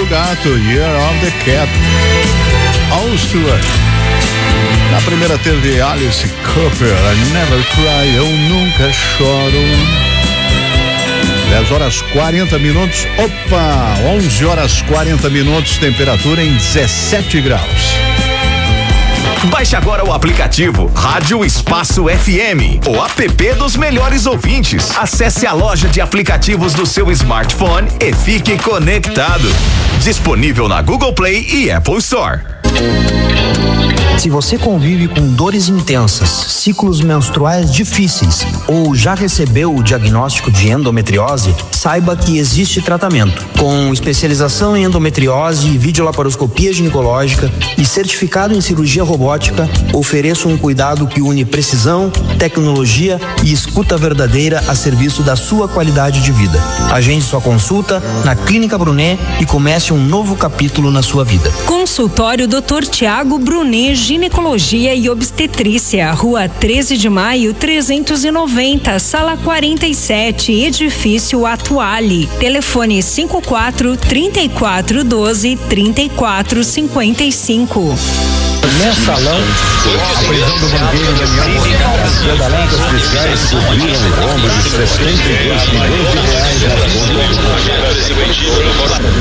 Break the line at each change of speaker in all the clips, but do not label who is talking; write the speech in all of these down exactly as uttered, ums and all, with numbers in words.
gato, Year of the Cat. All Stewart. Na primeira teve Alice Cooper, I Never Cry, Eu Nunca Choro. dez horas quarenta minutos, opa, onze horas quarenta minutos, temperatura em dezessete graus.
Baixe agora o aplicativo Rádio Espaço F M, o app dos melhores ouvintes. Acesse a loja de aplicativos do seu smartphone e fique conectado. Disponível na Google Play e Apple Store.
Se você convive com dores intensas, ciclos menstruais difíceis ou já recebeu o diagnóstico de endometriose, saiba que existe tratamento. Com especialização em endometriose, videolaparoscopia ginecológica e certificado em cirurgia robótica, ofereço um cuidado que une precisão, tecnologia e escuta verdadeira a serviço da sua qualidade de vida. Agende sua consulta na Clínica Brunet e comece um novo capítulo na sua vida.
Consultório doutor Tiago Brunet, Ginecologia e Obstetrícia, Rua treze de maio, trezentos e noventa, Sala quarenta e sete, Edifício Atuale. Telefone cinco quatro, trinta e quatro, doze, trinta e quatro, cinquenta e cinco.
Mensalão, a prisão do banqueiro Daniel Morgado, as pedaladas fiscais cobriram o rombo de sessenta e dois milhões de reais nas contas.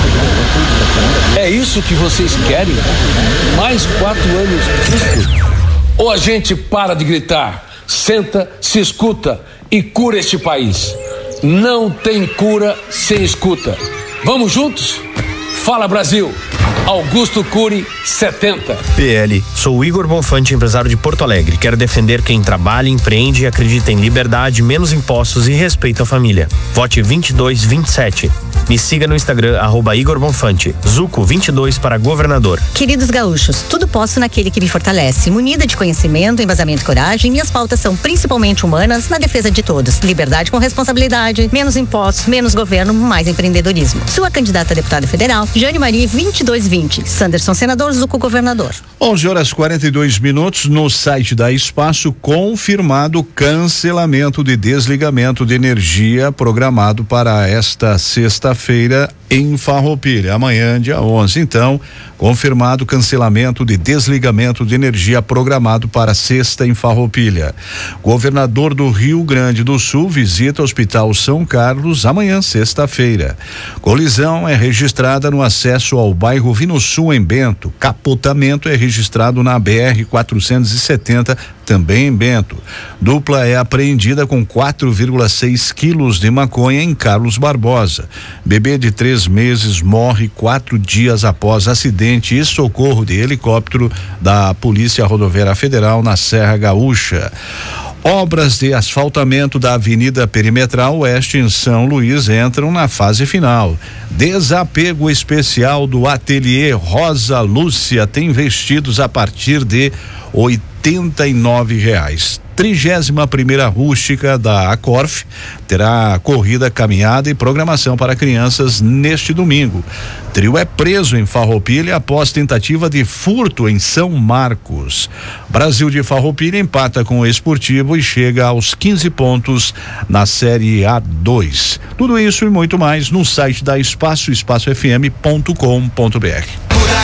É isso que vocês querem? Mais quatro anos disso? Ou a gente para de gritar, senta, se escuta e cura este país? Não tem cura sem escuta. Vamos juntos? Fala, Brasil! Augusto Cury, setenta.
P L, sou Igor Bonfante, empresário de Porto Alegre. Quero defender quem trabalha, empreende e acredita em liberdade, menos impostos e respeito à família. Vote vinte e dois vinte e sete. Me siga no Instagram, arroba Igor Bonfante. Zuco vinte e dois para governador.
Queridos gaúchos, tudo posso naquele que me fortalece. Munida de conhecimento, embasamento e coragem, minhas pautas são principalmente humanas, na defesa de todos. Liberdade com responsabilidade, menos impostos, menos governo, mais empreendedorismo. Sua candidata a deputada federal, Jane Marie vinte e dois vinte. Sanderson senador, Zuco governador.
onze horas e quarenta e dois minutos, no site da Espaço, confirmado cancelamento de desligamento de energia programado para esta sexta-feira em Farroupilha, amanhã, dia onze. Então, confirmado cancelamento de desligamento de energia programado para sexta em Farroupilha. Governador do Rio Grande do Sul visita o Hospital São Carlos amanhã, sexta-feira. Colisão é registrada no acesso ao bairro Vino Sul, em Bento. Capotamento é registrado na B R quatrocentos e setenta, também em Bento. Dupla é apreendida com quatro vírgula seis quilos de maconha em Carlos Barbosa. Bebê de três meses morre quatro dias após acidente e socorro de helicóptero da Polícia Rodoviária Federal na Serra Gaúcha. Obras de asfaltamento da Avenida Perimetral Oeste em São Luís entram na fase final. Desapego especial do Ateliê Rosa Lúcia tem vestidos a partir de oitenta e nove reais. Trigésima primeira rústica da Acorf terá corrida, caminhada e programação para crianças neste domingo. Trio é preso em Farroupilha após tentativa de furto em São Marcos. Brasil de Farroupilha empata com o Esportivo e chega aos quinze pontos na Série A dois. Tudo isso e muito mais no site da Espaço, espaço f m ponto com ponto b r.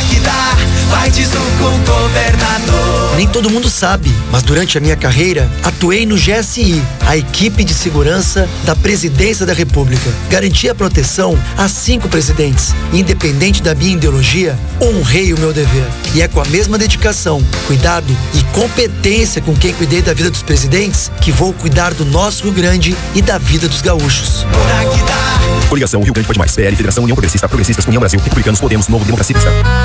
Vai de Zuco governador. Nem todo mundo sabe, mas durante a minha carreira atuei no G S I, a equipe de segurança da Presidência da República. Garanti a proteção a cinco presidentes. Independente da minha ideologia, honrei o meu dever. E é com a mesma dedicação, cuidado e competência com quem cuidei da vida dos presidentes que vou cuidar do nosso Rio Grande e da vida dos gaúchos.
Coligação Rio Grande Pode Mais, P L, Federação União Progressista, Progressistas, União Brasil, Republicanos, Podemos, Novo Democracia Cristã.